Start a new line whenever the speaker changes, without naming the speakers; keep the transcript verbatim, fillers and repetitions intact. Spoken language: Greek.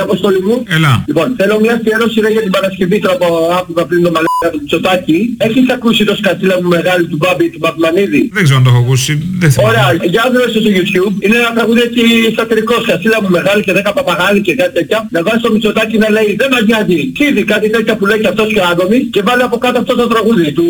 Αποστόλη μου.
Έλα.
Λοιπόν, θέλω μια αφιέρωση ρε, για την Παρασκευή τώρα που άκουγα πριν το μαλάκα του Μητσοτάκη. Έχεις ακούσει το σκατσίλα μου μεγάλη του Μπάμπη, του Μπαπμανίδη?
Δεν ξέρω αν το έχω ακούσει. Δεν θυμάμαι.
Ωραία, για άδρες στο YouTube. Είναι ένα τραγούδι έτσι σατυρικό. Σκατσίλα μου μεγάλη και δέκα παπαγάλοι και κάτι τέτοια. Να βάζει το Μητσοτάκη να λέει δεν μας νοιάζει. Ξύδι, κάτι τέτοια που λέει και αυτός και ο Άδωνης. Και βάλει από κάτω αυτό το τραγούδι του.